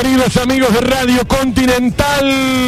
queridos amigos de Radio Continental,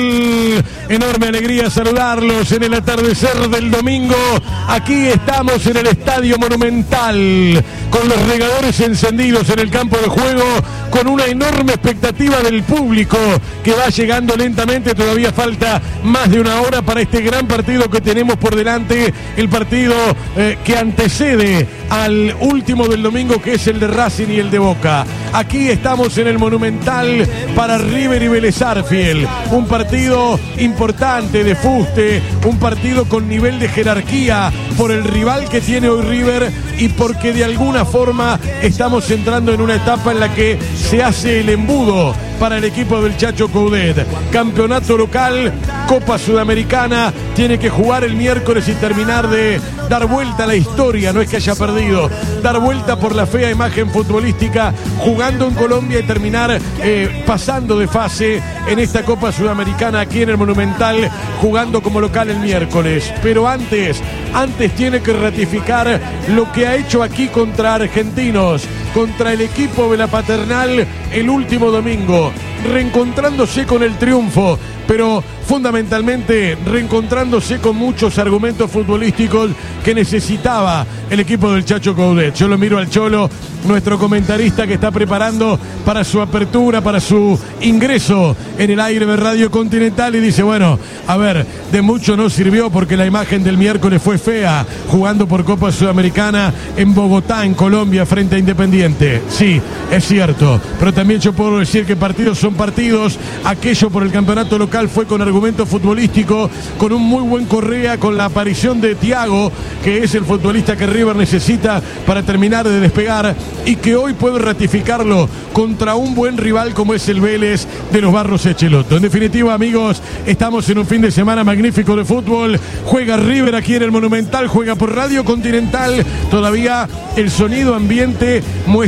enorme alegría saludarlos en el atardecer del domingo. Aquí estamos en el Estadio Monumental, con los regadores encendidos en el campo de juego, con una enorme expectativa del público que va llegando lentamente. Todavía falta más de una hora para este gran partido que tenemos por delante, el partido que antecede al último del domingo, que es el de Racing y el de Boca. Aquí estamos en el Monumental para River y Vélez Sarsfield, un partido importante de fuste, un partido con nivel de jerarquía por el rival que tiene hoy River y porque de alguna forma estamos entrando en una etapa en la que se hace el embudo para el equipo del Chacho Coudet. Campeonato local, Copa Sudamericana, tiene que jugar el miércoles y terminar de dar vuelta a la historia, no es que haya perdido, dar vuelta por la fea imagen futbolística, jugando en Colombia y terminar pasando de fase en esta Copa Sudamericana aquí en el Monumental, jugando como local el miércoles. Pero antes tiene que ratificar lo que ha hecho aquí contra Argentinos, contra el equipo de la Paternal el último domingo, reencontrándose con el triunfo, pero fundamentalmente reencontrándose con muchos argumentos futbolísticos que necesitaba el equipo del Chacho Coudet. Yo lo miro al Cholo, nuestro comentarista que está preparando para su apertura, para su ingreso en el aire de Radio Continental, y dice, bueno, a ver, de mucho no sirvió porque la imagen del miércoles fue fea, jugando por Copa Sudamericana en Bogotá, en Colombia, frente a Independiente. Sí, es cierto, pero también yo puedo decir que partidos son partidos. Aquello por el campeonato local fue con argumento futbolístico, con un muy buen Correa, con la aparición de Thiago, que es el futbolista que River necesita para terminar de despegar, y que hoy puede ratificarlo contra un buen rival como es el Vélez de los Barros Echeloto. En definitiva, amigos, estamos en un fin de semana magnífico de fútbol. Juega River aquí en el Monumental, juega por Radio Continental. Todavía el sonido ambiente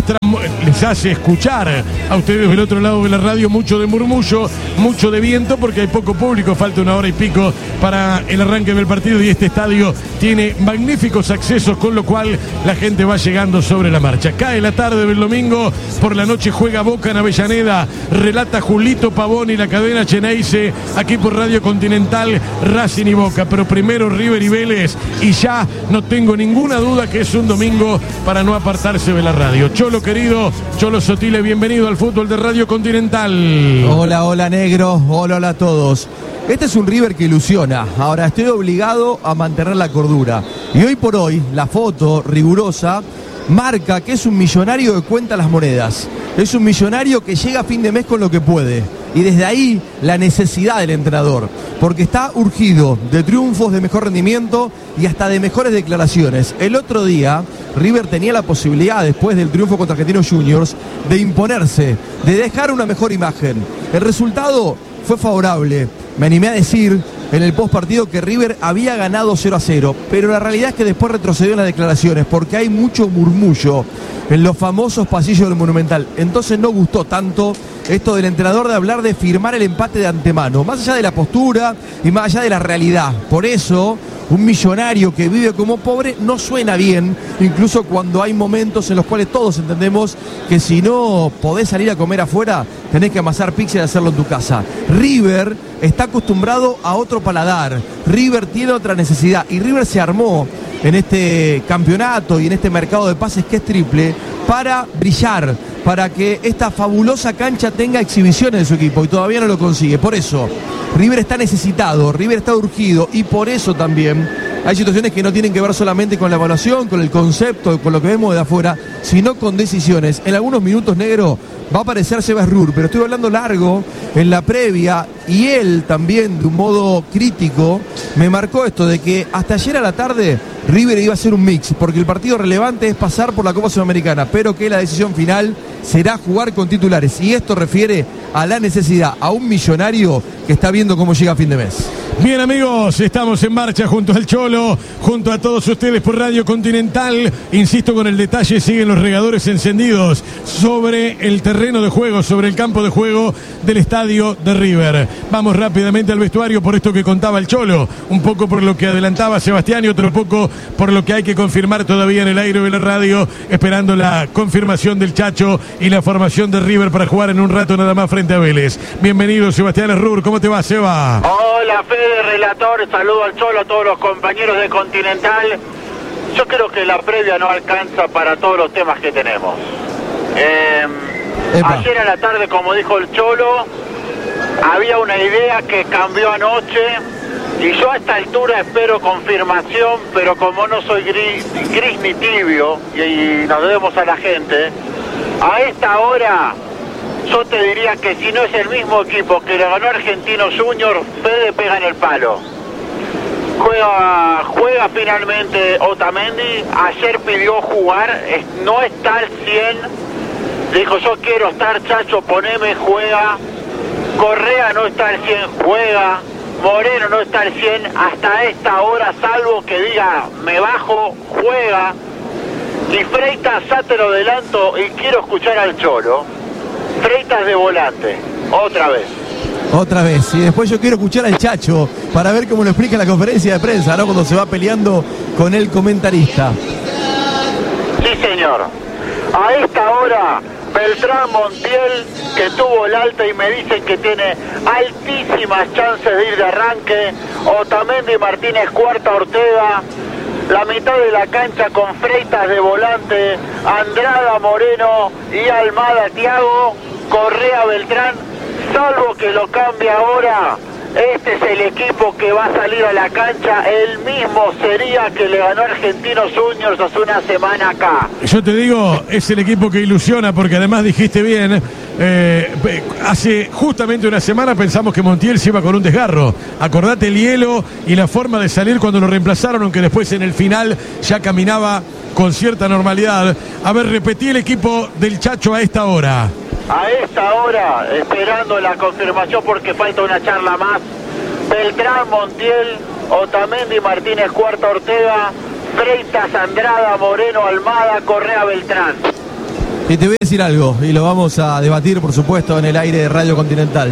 les hace escuchar a ustedes del otro lado de la radio mucho de murmullo, mucho de viento, porque hay poco público, falta una hora y pico para el arranque del partido, y este estadio tiene magníficos accesos, con lo cual la gente va llegando sobre la marcha. Cae la tarde del domingo, por la noche juega Boca en Avellaneda, relata Julito Pavón y la cadena Cheneise, aquí por Radio Continental, Racing y Boca, pero primero River y Vélez, y ya no tengo ninguna duda que es un domingo para no apartarse de la radio. Cholo querido, Cholo Sotile, bienvenido al fútbol de Radio Continental. Hola negro, hola a todos. Este es un River que ilusiona. Ahora estoy obligado a mantener la cordura. Y hoy por hoy, la foto rigurosa marca que es un millonario que cuenta las monedas. Es un millonario que llega a fin de mes con lo que puede. Y desde ahí la necesidad del entrenador. Porque está urgido de triunfos, de mejor rendimiento y hasta de mejores declaraciones. El otro día, River tenía la posibilidad, después del triunfo contra Argentinos Juniors, de imponerse, de dejar una mejor imagen. El resultado fue favorable. Me animé a decir en el postpartido que River había ganado 0-0, pero la realidad es que después retrocedió en las declaraciones porque hay mucho murmullo en los famosos pasillos del Monumental. Entonces no gustó tanto esto del entrenador de hablar de firmar el empate de antemano, más allá de la postura y más allá de la realidad. Por eso, un millonario que vive como pobre no suena bien, incluso cuando hay momentos en los cuales todos entendemos que si no podés salir a comer afuera, tenés que amasar pizza y hacerlo en tu casa. River está acostumbrado a otro paladar, River tiene otra necesidad, y River se armó en este campeonato y en este mercado de pases que es triple para brillar, para que esta fabulosa cancha tenga exhibiciones de su equipo, y todavía no lo consigue. Por eso River está necesitado, River está urgido, y por eso también hay situaciones que no tienen que ver solamente con la evaluación, con el concepto, con lo que vemos de afuera, sino con decisiones. En algunos minutos, negro, va a aparecer Sebas Rur, pero estoy hablando largo en la previa, y él también de un modo crítico me marcó esto de que hasta ayer a la tarde River iba a ser un mix, porque el partido relevante es pasar por la Copa Sudamericana, pero que la decisión final será jugar con titulares, y esto refiere a la necesidad, a un millonario que está viendo cómo llega a fin de mes. Bien, amigos, estamos en marcha junto al Cholo, junto a todos ustedes por Radio Continental. Insisto con el detalle, siguen los regadores encendidos sobre el terreno de juego, sobre el campo de juego del estadio de River. Vamos rápidamente al vestuario por esto que contaba el Cholo, un poco por lo que adelantaba Sebastián y otro poco por lo que hay que confirmar todavía en el aire de la radio, esperando la confirmación del Chacho y la formación de River para jugar en un rato nada más frente a Vélez. Bienvenido Sebastián Errur, ¿cómo te va, Seba? Hola Fede, relator, saludo al Cholo, a todos los compañeros de Continental. Yo creo que la previa no alcanza para todos los temas que tenemos. Ayer a la tarde, como dijo el Cholo, había una idea que cambió anoche y yo a esta altura espero confirmación, pero como no soy gris ni tibio y nos debemos a la gente, a esta hora yo te diría que si no es el mismo equipo que le ganó Argentinos Juniors, Fede pega en el palo. Juega finalmente Otamendi, ayer pidió jugar, no está al 100, dijo yo quiero estar, Chacho, poneme, juega. Correa no está al 100, juega. Moreno no está al 100 hasta esta hora, salvo que diga me bajo, juega. Y Freitas, ya te lo adelanto y quiero escuchar al Cholo. Freitas de volante, otra vez. Otra vez, y después yo quiero escuchar al Chacho para ver cómo lo explica en la conferencia de prensa, ¿no? Cuando se va peleando con el comentarista. Sí, señor. A esta hora, Beltrán Montiel, que tuvo el alta y me dicen que tiene altísimas chances de ir de arranque. Otamendi, Martínez, Cuarta, Ortega. La mitad de la cancha con Freitas de volante, Andrada, Moreno y Almada, Thiago, Correa, Beltrán. Salvo que lo cambie ahora, este es el equipo que va a salir a la cancha, el mismo sería que le ganó Argentinos Juniors hace una semana acá. Yo te digo, es el equipo que ilusiona, porque además dijiste bien, hace justamente una semana pensamos que Montiel se iba con un desgarro. Acordate el hielo y la forma de salir cuando lo reemplazaron, aunque después en el final ya caminaba con cierta normalidad. A ver, repetí el equipo del Chacho a esta hora. A esta hora, esperando la confirmación porque falta una charla más, Beltrán, Montiel, Otamendi, Martínez, Cuarta, Ortega, Freitas, Andrada, Moreno, Almada, Correa, Beltrán. Y te voy a decir algo, y lo vamos a debatir, por supuesto, en el aire de Radio Continental.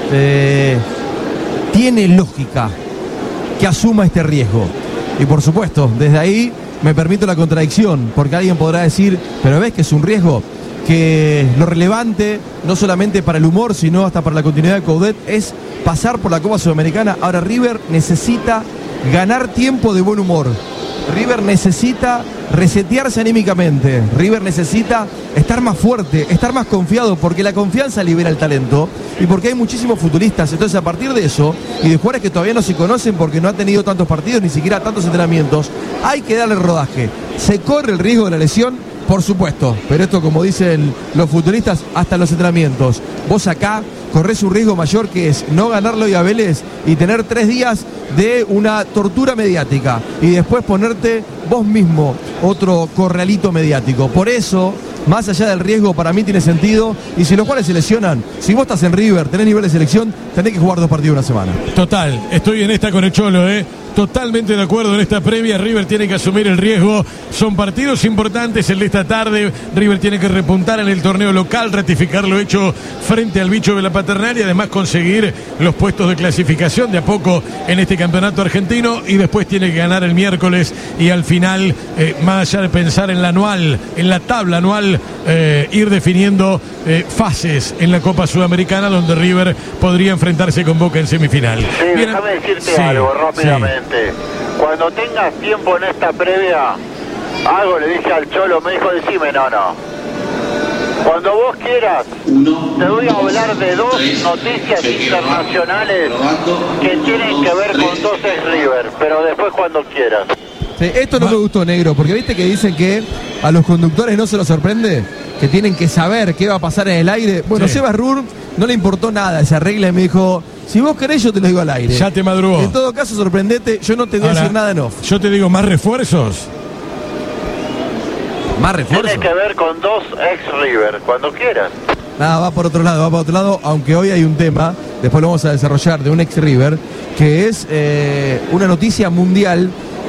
Tiene lógica que asuma este riesgo. Y por supuesto, desde ahí me permito la contradicción, porque alguien podrá decir, pero ves que es un riesgo, que lo relevante, no solamente para el humor, sino hasta para la continuidad de Coudet, es pasar por la Copa Sudamericana. Ahora River necesita ganar tiempo de buen humor. River necesita resetearse anímicamente. River necesita estar más fuerte, estar más confiado, porque la confianza libera el talento y porque hay muchísimos futuristas. Entonces, a partir de eso, y de jugadores que todavía no se conocen porque no han tenido tantos partidos, ni siquiera tantos entrenamientos, hay que darle rodaje. Se corre el riesgo de la lesión, por supuesto, pero esto, como dicen los futuristas, hasta los entrenamientos. Vos acá corres un riesgo mayor, que es no ganarlo hoy a Vélez y tener 3 días de una tortura mediática y después ponerte vos mismo otro corralito mediático. Por eso, más allá del riesgo, para mí tiene sentido, y si los jugadores se lesionan, si vos estás en River, tenés nivel de selección, tenés que jugar 2 partidos una semana. Total, estoy en esta con el Cholo, totalmente de acuerdo en esta previa. River tiene que asumir el riesgo. Son partidos importantes el de esta tarde. River tiene que repuntar en el torneo local, ratificar lo hecho frente al bicho de la Paternal y además conseguir los puestos de clasificación de a poco en este campeonato argentino, y después tiene que ganar el miércoles y al final, más allá de pensar en la anual, en la tabla anual, ir definiendo fases en la Copa Sudamericana, donde River podría enfrentarse con Boca en semifinal. Sí, bien, déjame decirte algo rápidamente. Cuando tengas tiempo en esta previa, algo le dije al Cholo, me dijo, decime, no. Cuando vos quieras, te voy a hablar de 2 noticias internacionales que tienen que ver con 2 ex River, pero después cuando quieras. Sí, esto no me gustó, negro, porque viste que dicen que a los conductores no se los sorprende, que tienen que saber qué va a pasar en el aire. Bueno, sí. Seba Rur no le importó nada esa regla y me dijo, si vos querés yo te lo digo al aire. Ya te madrugó. En todo caso, sorprendete, yo no te voy a decir nada en off. Yo te digo, ¿más refuerzos? ¿Más refuerzos? Tiene que ver con 2 ex River, cuando quieras. Nada, va por otro lado, aunque hoy hay un tema, después lo vamos a desarrollar, de un ex River, que es una noticia mundial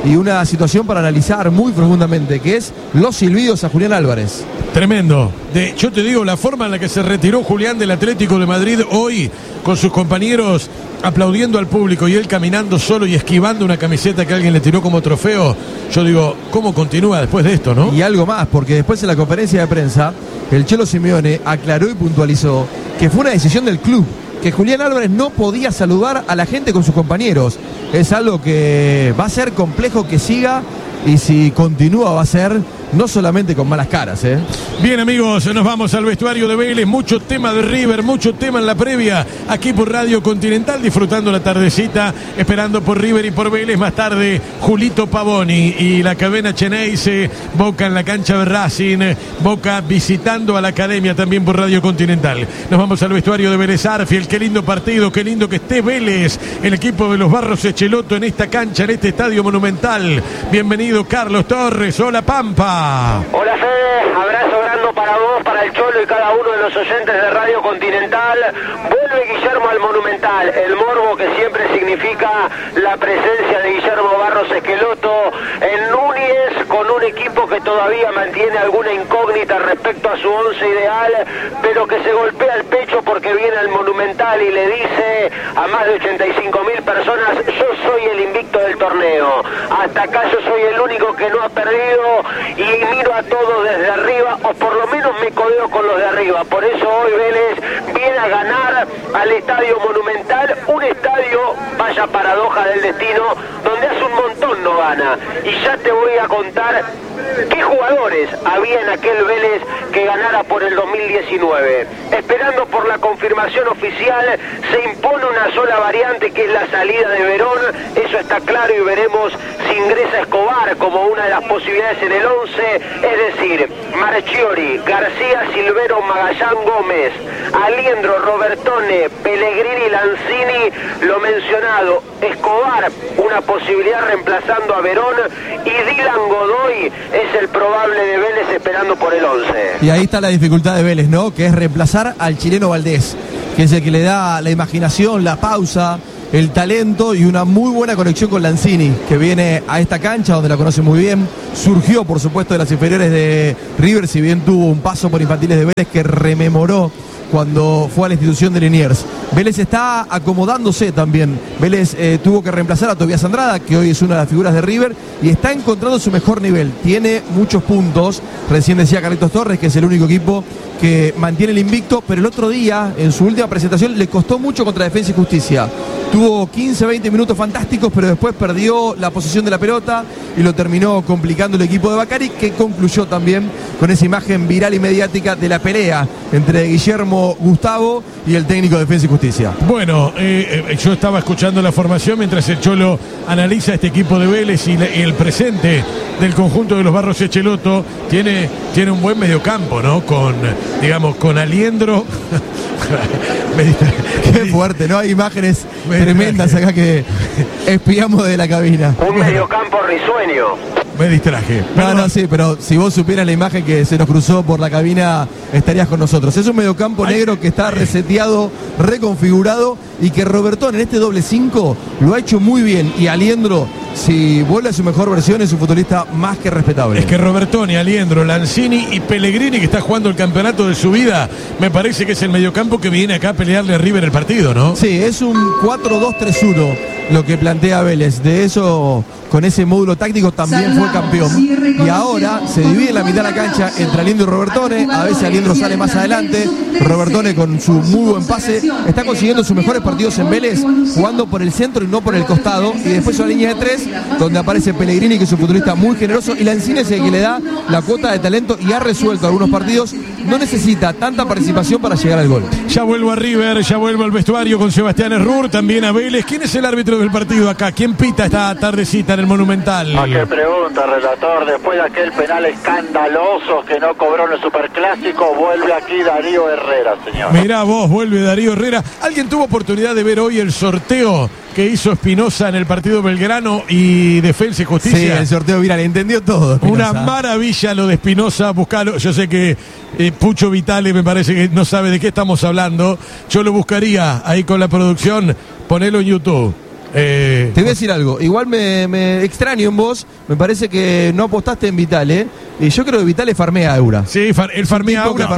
y una situación para analizar muy profundamente, que es los silbidos a Julián Álvarez. Tremendo. Yo te digo, la forma en la que se retiró Julián del Atlético de Madrid hoy, con sus compañeros aplaudiendo al público y él caminando solo y esquivando una camiseta que alguien le tiró como trofeo, yo digo, ¿cómo continúa después de esto, no? Y algo más, porque después en la conferencia de prensa, el Cholo Simeone aclaró y puntualizó que fue una decisión del club, que Julián Álvarez no podía saludar a la gente con sus compañeros. Es algo que va a ser complejo que siga, y si continúa va a ser no solamente con malas caras, ¿eh? Bien, amigos, nos vamos al vestuario de Vélez. Mucho tema de River, mucho tema en la previa, aquí por Radio Continental, disfrutando la tardecita, esperando por River y por Vélez. Más tarde, Julito Pavoni y la cadena Cheneise, Boca en la cancha de Racing, Boca visitando a la academia también por Radio Continental. Nos vamos al vestuario de Vélez Arfield. Qué lindo partido, qué lindo que esté Vélez, el equipo de los Barros Echeloto en esta cancha, en este estadio monumental. Bienvenido, Carlos Torres. Hola, Pampa. Hola, Fede, abrazo grande para vos, para el Cholo y cada uno de los oyentes de Radio Continental. Vuelve Guillermo al Monumental, el morbo que siempre significa la presencia de Guillermo Barros Esqueloto en Núñez, con un equipo que todavía mantiene alguna incógnita respecto a su once ideal, pero que se golpea el pecho porque viene al Monumental y le dice a más de 85.000 personas: yo soy el invicto del torneo, hasta acá yo soy el único que no ha perdido y miro a todos desde arriba, o por lo menos me codeo con los de arriba. Por eso hoy Vélez viene a ganar al Estadio Monumental, un estadio, vaya paradoja del destino, donde hace un montón no gana. Y ya te voy a contar qué jugadores había en aquel Vélez que ganara por el 2019. Esperando por la confirmación oficial, se impone una sola variante, que es la salida de Verón. Eso está claro, y veremos si ingresa Escobar como una de las posibilidades en el 11, es decir, Marchiori, García, Silvero, Magallán, Gómez, Aliendro, Robertone, Pellegrini, Lanzini, lo mencionado, Escobar, una posibilidad reemplazando a Verón, y Dylan Godoy es el probable de Vélez esperando por el 11. Y ahí está la dificultad de Vélez, ¿no? Que es reemplazar al chileno Valdés, que es el que le da la imaginación, la pausa, el talento y una muy buena conexión con Lanzini, que viene a esta cancha donde la conoce muy bien. Surgió, por supuesto, de las inferiores de River, si bien tuvo un paso por infantiles de Vélez que rememoró cuando fue a la institución de Liniers. Vélez está acomodándose también. Vélez tuvo que reemplazar a Tobias Andrada, que hoy es una de las figuras de River, y está encontrando su mejor nivel. Tiene muchos puntos. Recién decía Carlitos Torres que es el único equipo que mantiene el invicto, pero el otro día, en su última presentación, le costó mucho contra Defensa y Justicia. Tuvo 15-20 minutos fantásticos, pero después perdió la posesión de la pelota y lo terminó complicando el equipo de Bacari, que concluyó también con esa imagen viral y mediática de la pelea entre Guillermo Gustavo y el técnico de Defensa y Justicia. Bueno, yo estaba escuchando la formación mientras el Cholo analiza este equipo de Vélez y el presente del conjunto de los Barros Echeloto. Tiene un buen mediocampo, ¿no? Con Aliendro. Qué fuerte, ¿no? Hay imágenes tremendas acá que espiamos de la cabina. Un mediocampo risueño. Me distraje. No, sí, pero si vos supieras la imagen que se nos cruzó por la cabina, estarías con nosotros. Es un mediocampo negro que está reseteado, reconfigurado, y que Robertón en este doble 5 lo ha hecho muy bien. Y Aliendro, si vuelve a su mejor versión, es un futbolista más que respetable. Es que Robertoni, Aliendro, Lanzini y Pellegrini, que está jugando el campeonato de su vida, me parece que es el mediocampo que viene acá a pelearle a River el partido, ¿no? Sí, es un 4-2-3-1 lo que plantea Vélez. De eso, con ese módulo táctico también fue campeón. Y ahora se divide en la mitad de la cancha entre Aliendro y Robertone. A veces Aliendro sale más adelante. Robertone, con su muy buen pase, está consiguiendo sus mejores partidos en Vélez, jugando por el centro y no por el costado. Y después una línea de 3, donde aparece Pellegrini, que es un futbolista muy generoso, y Lanzini es el que le da la cuota de talento y ha resuelto algunos partidos. No necesita tanta participación para llegar al gol. Ya vuelvo a River, ya vuelvo al vestuario con Sebastián Errur, también a Vélez. ¿Quién es el árbitro del partido acá? ¿Quién pita esta tardecita en el Monumental? Qué pregunta, relator. Después de aquel penal escandaloso que no cobró en el Superclásico, vuelve aquí Darío Herrera, señor. Mirá vos, vuelve Darío Herrera. ¿Alguien tuvo oportunidad de ver hoy el sorteo que hizo Espinosa en el partido Belgrano y Defensa y Justicia? Sí, el sorteo viral, entendió todo Espinosa. Una maravilla lo de Espinosa, buscalo. Yo sé que Pucho Vitale me parece que no sabe de qué estamos hablando. Yo lo buscaría ahí con la producción, ponelo en YouTube. Te voy a decir algo, igual me extraño en vos, me parece que no apostaste en Vitale, y yo creo que Vitale farmea a Eura. Sí, él farmea a Eura,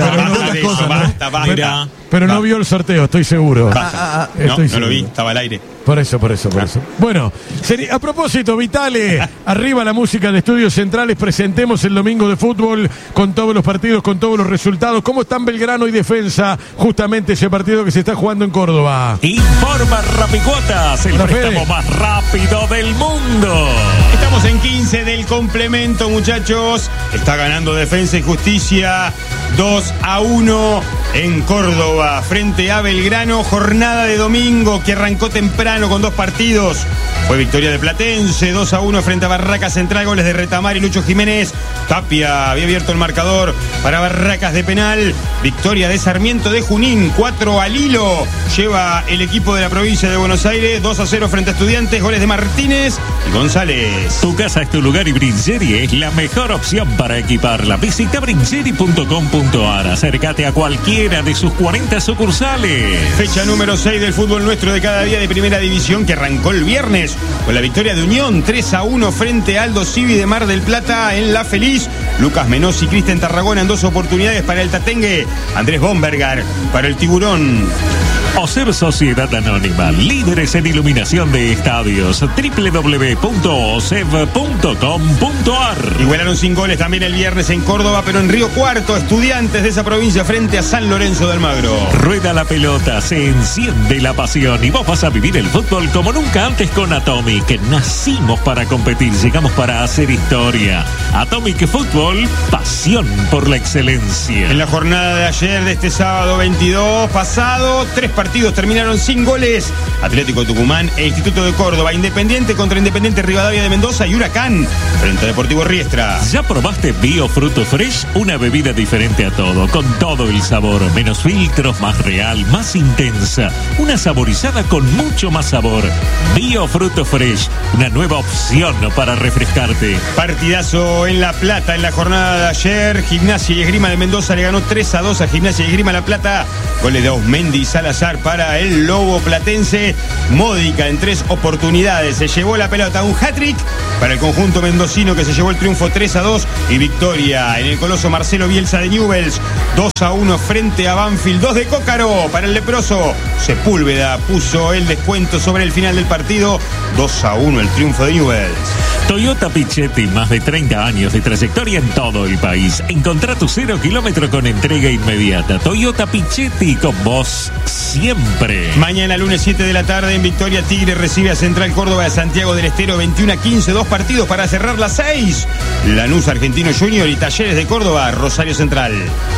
pero no vio el sorteo, estoy seguro. No lo vi, estaba al aire. Por eso. Bueno, a propósito, Vitale, arriba la música de Estudios Centrales, presentemos el domingo de fútbol con todos los partidos, con todos los resultados. ¿Cómo están Belgrano y Defensa? Justamente ese partido que se está jugando en Córdoba. Informa Rapicuotas, el préstamo más rápido del mundo. Estamos en 15 del complemento, muchachos. Está ganando Defensa y Justicia 2-1 en Córdoba frente a Belgrano. Jornada de domingo que arrancó temprano con 2 partidos. Fue victoria de Platense 2-1 frente a Barracas Central, goles de Retamar y Lucho Jiménez. Tapia había abierto el marcador para Barracas de penal. Victoria de Sarmiento de Junín, 4 al hilo. Lleva el equipo de la provincia de Buenos Aires, 2-0 frente a Estudiantes, goles de Martínez y González. Tu casa es tu lugar y Brincheri es la mejor opción para equiparla. Visita brincheri.com.ar. Acércate a cualquiera de sus 40 sucursales. Fecha número 6 del fútbol nuestro de cada día de Primera División, que arrancó el viernes con la victoria de Unión 3-1 frente a Aldo Civi de Mar del Plata en La Feliz. Lucas Menos y Cristian Tarragona en 2 oportunidades para el Tatengue. Andrés Bombergar para el Tiburón. OSEB Sociedad Anónima, líderes en iluminación de estadios, www.oseb.com.ar. Igualaron sin goles también el viernes en Córdoba, pero en Río Cuarto, Estudiantes de esa provincia frente a San Lorenzo de Almagro. Rueda la pelota, se enciende la pasión y vos vas a vivir el fútbol como nunca antes con Atomic. Nacimos para competir, llegamos para hacer historia. Atomic Fútbol, pasión por la excelencia. En la jornada de ayer, de este sábado 22 pasado, 3 partidos terminaron sin goles. Atlético Tucumán e Instituto de Córdoba. Independiente contra Independiente Rivadavia de Mendoza y Huracán frente a Deportivo Riestra. ¿Ya probaste Bio Fruto Fresh? Una bebida diferente a todo, con todo el sabor, menos filtros, más real, más intensa. Una saborizada con mucho más sabor. Bio Fruto Fresh, una nueva opción para refrescarte. Partidazo en La Plata en la jornada de ayer. Gimnasia y Esgrima de Mendoza le ganó 3-2 a Gimnasia y Esgrima La Plata. Goles de Osmendi y Salazar para el Lobo Platense. Módica en 3 oportunidades. Se llevó la pelota, un hat-trick para el conjunto mendocino, que se llevó el triunfo 3-2 y victoria en el coloso Marcelo Bielsa de Newell's 2-1 frente a Banfield. 2 de Cócaro para el leproso. Sepúlveda puso el descuento sobre el final del partido. 2-1 el triunfo de Newell's. Toyota Pichetti, más de 30 años de trayectoria en todo el país. Encontrá tu 0 kilómetro con entrega inmediata. Toyota Pichetti, con vos siempre. Mañana lunes 7 de la tarde en Victoria, Tigre recibe a Central Córdoba de Santiago del Estero 21-15, 2 partidos para cerrar las 6. Lanús Argentino Junior y Talleres de Córdoba, Rosario Central.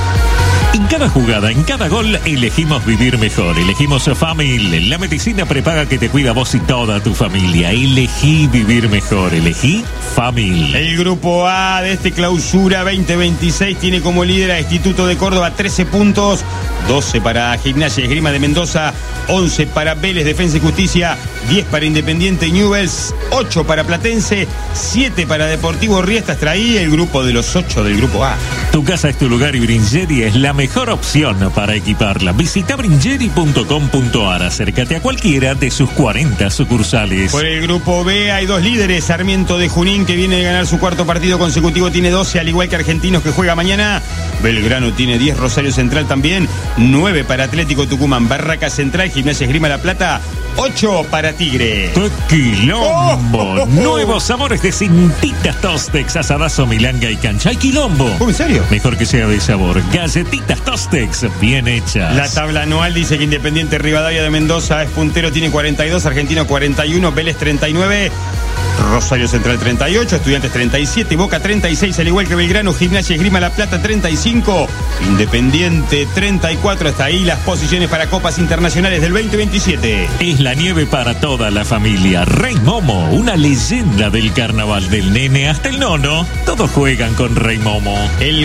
En cada jugada, en cada gol, elegimos vivir mejor. Elegimos Famil, la medicina prepaga que te cuida a vos y toda tu familia. Elegí vivir mejor. Elegí Famil. El grupo A de este clausura 2026 tiene como líder a Instituto de Córdoba 13 puntos, 12 para Gimnasia y Esgrima de Mendoza, 11 para Vélez, Defensa y Justicia, 10 para Independiente y Newell's, 8 para Platense, 7 para Deportivo Riestra. Traí el grupo de los 8 del grupo A. Tu casa es tu lugar y Brincheri es la mejor opción para equiparla. Visita brincheri.com.ar. Acércate a cualquiera de sus 40 sucursales. Por el grupo B hay 2 líderes. Sarmiento de Junín, que viene de ganar su 4º partido consecutivo, tiene 12, al igual que Argentinos, que juega mañana. Belgrano tiene 10, Rosario Central también, 9 para Atlético Tucumán. Barracas Central, Gimnasia Esgrima La Plata, 8 para Tigre. ¡Qué quilombo! Nuevos sabores de Cintitas Tostex, asadazo, milanga y cancha. ¡Ay, quilombo! ¿En serio? Mejor que sea de sabor. Galletitas Tostex, bien hechas. La tabla anual dice que Independiente Rivadavia de Mendoza es puntero, tiene 42, Argentino 41, Vélez 39, Rosario Central 38, Estudiantes 37, Boca 36, al igual que Belgrano, Gimnasia Esgrima La Plata 35, Independiente 34. Hasta ahí las posiciones para Copas Internacionales del 2027. Es la nieve para toda la familia. Rey Momo, una leyenda del carnaval, del nene hasta el nono. Todos juegan con Rey Momo. El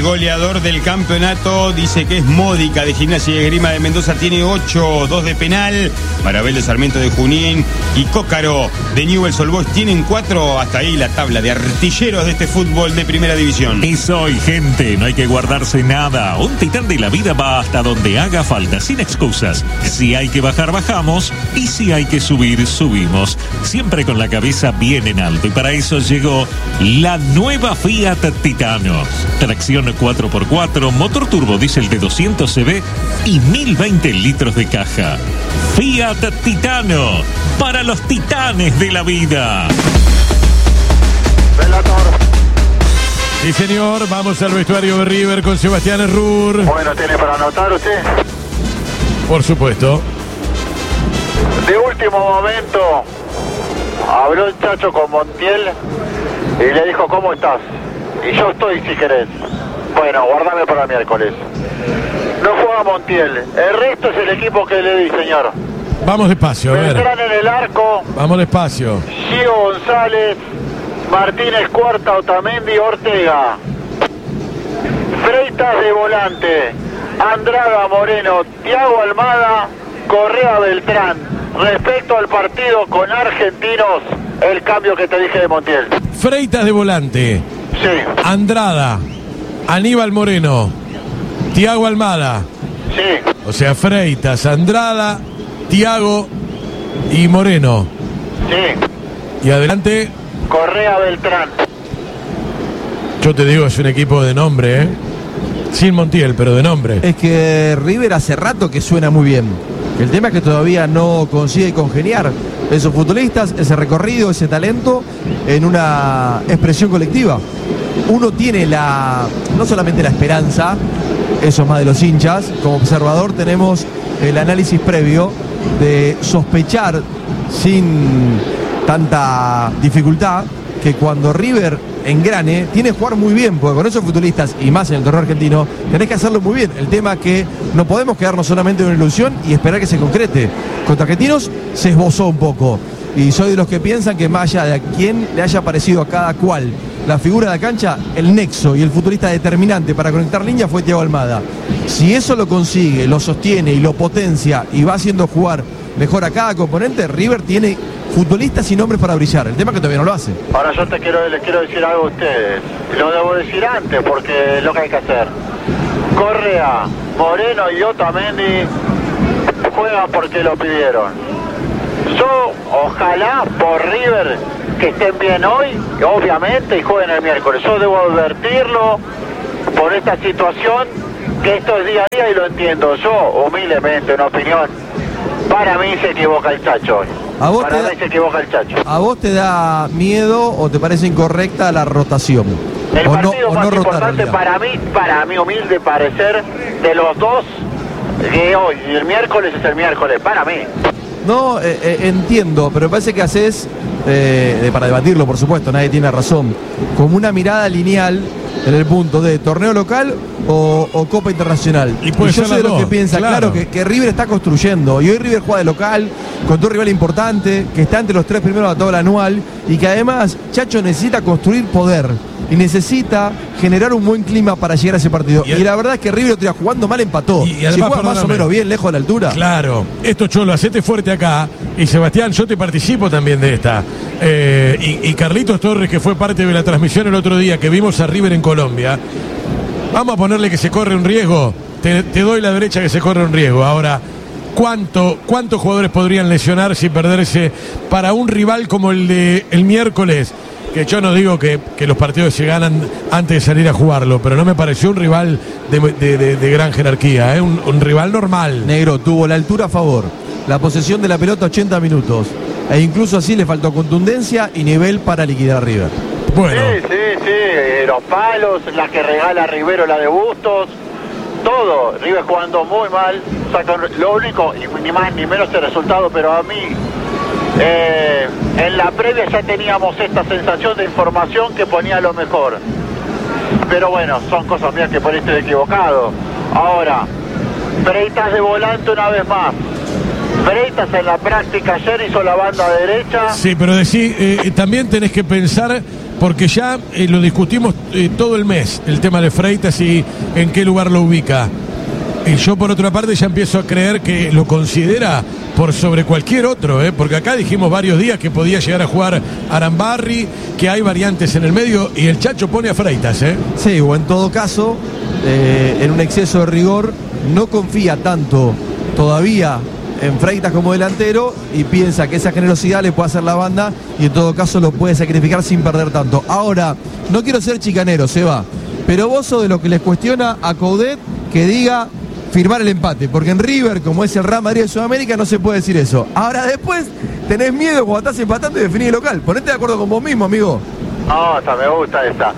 goleador del campeonato dice que es Módica de Gimnasia y Esgrima de Mendoza, tiene 8, 2 de penal. Marabel de Sarmiento de Junín y Cócaro de Newell's Old Boys tienen 4. Hasta ahí la tabla de artilleros de este fútbol de primera división. Es hoy, gente, no hay que guardarse nada. Un titán de la vida va hasta donde haga falta, sin excusas. Si hay que bajar, bajamos, y si hay que subir, subimos. Siempre con la cabeza bien en alto, y para eso llegó la nueva Fiat Titano. Tracción 4x4, motor turbo diésel de 200 cb y 1020 litros de caja. Fiat Titano, para los titanes de la vida. Sí, señor, vamos al vestuario de River con Sebastián Errur. Bueno, ¿tiene para anotar usted? Por supuesto. De último momento, habló el Chacho con Montiel y le dijo, ¿cómo estás? Y yo estoy, si querés. Bueno, guardame para el miércoles. No juega Montiel. El resto es el equipo que le di, señor. Vamos despacio, a ver. Beltrán en el arco. Vamos despacio. Gio González, Martínez Cuarta, Otamendi, Ortega. Freitas de volante. Andrada, Moreno, Thiago Almada, Correa, Beltrán. Respecto al partido con Argentinos, el cambio que te dije de Montiel. Freitas de volante. Sí. Andrada, Aníbal Moreno, Thiago Almada. Sí. O sea, Freitas, Andrada, Thiago y Moreno. Sí. Y adelante, Correa, Beltrán. yo te digo, es un equipo de nombre, ¿eh? Sin Montiel, pero de nombre. Es que River hace rato que suena muy bien. El tema es que todavía no consigue congeniar esos futbolistas, ese recorrido, ese talento en una expresión colectiva. Uno tiene no solamente la esperanza, eso es más de los hinchas, como observador tenemos el análisis previo de sospechar sin tanta dificultad que cuando River engrane, tiene que jugar muy bien, porque con esos futbolistas, y más en el torneo argentino, tenés que hacerlo muy bien. El tema es que no podemos quedarnos solamente en una ilusión y esperar que se concrete. Contra Argentinos se esbozó un poco, y soy de los que piensan que más allá de a quién le haya parecido a cada cual la figura de la cancha, el nexo y el futbolista determinante para conectar líneas fue Thiago Almada. Si eso lo consigue, lo sostiene y lo potencia y va haciendo jugar mejor a cada componente, River tiene futbolistas y nombres para brillar. El tema es que todavía no lo hace. Ahora yo les quiero decir algo a ustedes. Lo debo decir antes porque es lo que hay que hacer. Correa, Moreno y Otamendi juegan porque lo pidieron. Yo, ojalá por River que estén bien hoy, obviamente, y jueguen el miércoles. Yo debo advertirlo por esta situación, que esto es día a día y lo entiendo. Yo, humildemente, una opinión, para mí se equivoca el Chacho hoy. ¿A vos se equivoca el Chacho. ¿A vos te da miedo o te parece incorrecta la rotación? El partido más no importante para mí humilde parecer, de los dos, que hoy y el miércoles es el miércoles, para mí. No, entiendo, pero me parece que haces, para debatirlo por supuesto, nadie tiene razón, como una mirada lineal en el punto de torneo local o Copa Internacional. Y yo soy de los que piensa, claro, que River está construyendo, y hoy River juega de local contra un rival importante, que está entre los 3 primeros de la tabla anual, y que además Chacho necesita construir poder y necesita generar un buen clima para llegar a ese partido. Y la verdad es que River está jugando mal, empató. Y además, si juega más o menos bien, lejos de la altura. Claro, esto Cholo, hacete fuerte acá. Y Sebastián, yo te participo también de esta. Y Carlitos Torres, que fue parte de la transmisión el otro día, que vimos a River en Colombia. Vamos a ponerle que se corre un riesgo. Te doy la derecha que se corre un riesgo. Ahora, ¿cuántos jugadores podrían lesionarse y perderse para un rival como el de el miércoles? Que yo no digo que los partidos se ganan antes de salir a jugarlo, pero no me pareció un rival de gran jerarquía, ¿eh? Un rival normal. Negro tuvo la altura a favor, la posesión de la pelota 80 minutos, e incluso así le faltó contundencia y nivel para liquidar a River. Bueno. Sí, los palos, la que regala Rivero, la de Bustos, todo. River jugando muy mal, sacan lo único, y ni más ni menos el resultado, pero a mí en la previa ya teníamos esta sensación de información que ponía lo mejor. Pero bueno, son cosas mías que por ahí estoy equivocado. Ahora, Freitas de volante una vez más. Freitas en la práctica ayer hizo la banda derecha. Sí, pero también tenés que pensar porque ya lo discutimos todo el mes, el tema de Freitas y en qué lugar lo ubica. Y yo por otra parte ya empiezo a creer que lo considera por sobre cualquier otro, porque acá dijimos varios días que podía llegar a jugar Arambarri, que hay variantes en el medio, y el Chacho pone a Freitas. Sí, o en todo caso, en un exceso de rigor, no confía tanto todavía en Freitas como delantero y piensa que esa generosidad le puede hacer la banda y en todo caso lo puede sacrificar sin perder tanto. Ahora, no quiero ser chicanero, Seba, pero vos sos de lo que les cuestiona a Coudet que diga firmar el empate, porque en River, como es el Real Madrid de Sudamérica, no se puede decir eso. Ahora después tenés miedo cuando estás empatando y definir el local. Ponete de acuerdo con vos mismo, amigo. No, me gusta esta.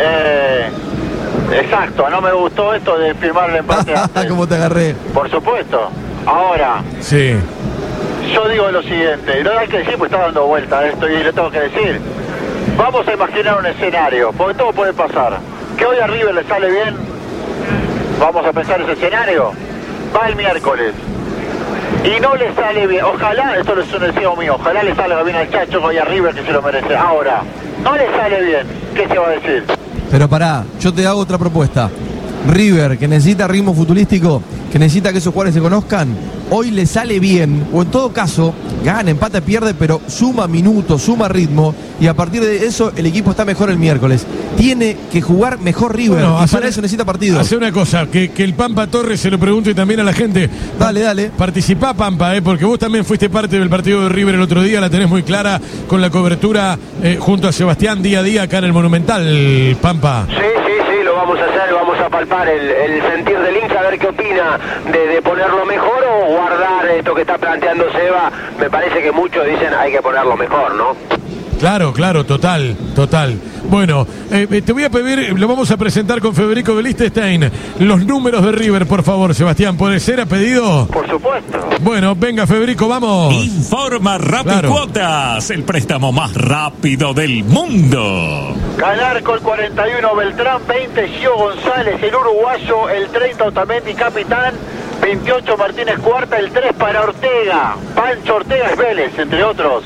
Exacto, no me gustó esto de firmar el empate antes. ¿Cómo te agarré? Por supuesto. Ahora, sí, yo digo lo siguiente, y no hay que decir, pues está dando vuelta esto y le tengo que decir. Vamos a imaginar un escenario, porque todo puede pasar. Que hoy a River le sale bien. Vamos a pensar ese escenario. Va el miércoles y no le sale bien. Ojalá, esto es un deseo mío, ojalá le salga bien al Chacho hoy a River, que se lo merece. Ahora, no le sale bien, ¿qué se va a decir? Pero pará, yo te hago otra propuesta. River, que necesita ritmo futbolístico, que necesita que esos jugadores se conozcan, hoy le sale bien, o en todo caso, gana, empata, pierde, pero suma minutos, suma ritmo, y a partir de eso el equipo está mejor el miércoles. Tiene que jugar mejor River, y para eso necesita partidos. Hace una cosa, que el Pampa Torres se lo pregunte también a la gente. Dale. Participá, Pampa, porque vos también fuiste parte del partido de River el otro día, la tenés muy clara con la cobertura junto a Sebastián día a día acá en el Monumental, Pampa. Sí, lo vamos a hacer, vamos a palpar el sentir del hincha, a ver qué opina de ponerlo mejor o guardar esto que está planteando Seba. Me parece que muchos dicen hay que ponerlo mejor, ¿no? Claro, total. Bueno, te voy a pedir, lo vamos a presentar con Federico de Liechtenstein, los números de River, por favor, Sebastián, ¿puede ser a pedido? Por supuesto. Bueno, venga, Federico, vamos. Informa Rapicuotas, el préstamo más rápido del mundo. Calarco el 41, Beltrán 20, Gio González, el uruguayo, el 30, Otamendi, capitán, 28, Martínez Cuarta, el 3 para Ortega, Pancho Ortega es Vélez, entre otros.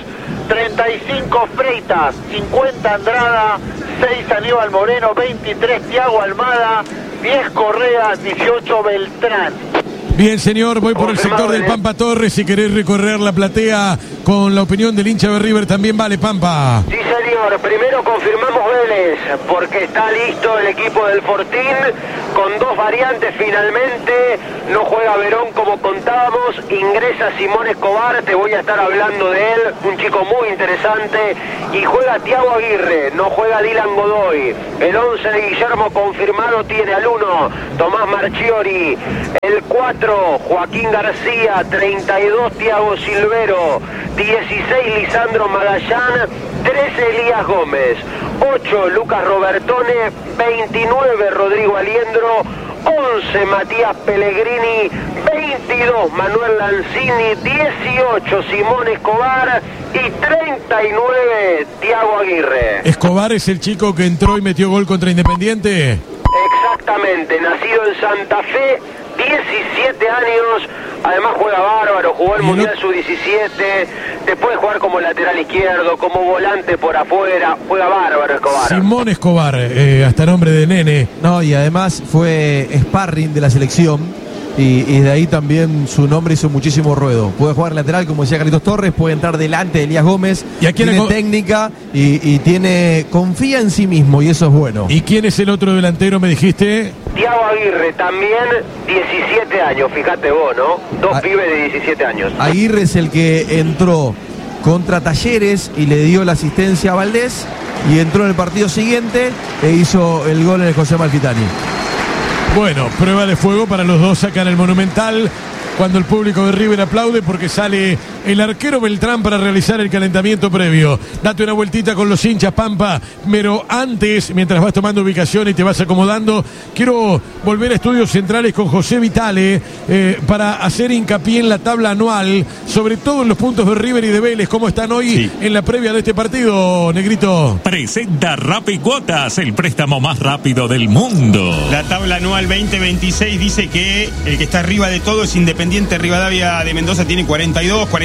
35 Freitas, 50 Andrada, 6 Aníbal Moreno, 23 Thiago Almada, 10 Correa, 18 Beltrán. Bien, señor, voy por el sector del Pampa Torres. Si querés recorrer la platea con la opinión del hincha de River, también vale, Pampa. Sí, señor. Primero confirmamos Vélez, porque está listo el equipo del Fortín, con dos variantes finalmente. No juega Verón como contábamos, ingresa Simón Escobar, te voy a estar hablando de él, un chico muy interesante. Y juega Thiago Aguirre, no juega Dylan Godoy. El 11 de Guillermo confirmado tiene al 1, Tomás Marchiori. El 4, Joaquín García. 32, Thiago Silvero. 16, Lisandro Magallán. 13, Elías Gómez. 8, Lucas Robertone. 29, Rodrigo Aliendro. 11, Matías Pellegrini. 22, Manuel Lanzini. 18, Simón Escobar. Y 39, Thiago Aguirre. Escobar es el chico que entró y metió gol contra Independiente. Exactamente, nacido en Santa Fe, 17 años, además juega bárbaro, jugó el Mundial Sub-17, te puede jugar como lateral izquierdo, como volante por afuera, juega bárbaro Escobar. Simón Escobar, hasta nombre de nene. No, y además fue sparring de la selección. Y de ahí también su nombre hizo muchísimo ruedo. Puede jugar lateral, como decía Carlitos Torres, puede entrar delante de Elías Gómez. ¿Y a quién tiene técnica y confía en sí mismo, y eso es bueno. ¿Y quién es el otro delantero, me dijiste? Thiago Aguirre, también 17 años, fíjate vos, ¿no? Dos pibes de 17 años. Aguirre es el que entró contra Talleres y le dio la asistencia a Valdés, y entró en el partido siguiente e hizo el gol en el José Malfitani. Bueno, prueba de fuego para los dos acá en el Monumental, cuando el público de River aplaude porque sale el arquero Beltrán para realizar el calentamiento previo. Date una vueltita con los hinchas, Pampa, pero antes, mientras vas tomando ubicación y te vas acomodando, quiero volver a Estudios Centrales con José Vitale para hacer hincapié en la tabla anual, sobre todo en los puntos de River y de Vélez. ¿Cómo están hoy en la previa de este partido, Negrito? Presenta Rapicuotas, el préstamo más rápido del mundo. La tabla anual 2026 dice que el que está arriba de todo es Independiente Rivadavia de Mendoza, tiene 42, 43